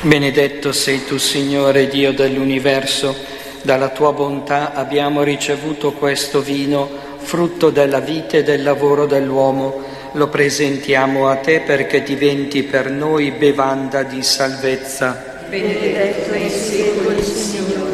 Benedetto sei tu, Signore, Dio dell'universo. Dalla tua bontà abbiamo ricevuto questo vino, frutto della vita e del lavoro dell'uomo. Lo presentiamo a te perché diventi per noi bevanda di salvezza. Benedetto in secolo il Signore.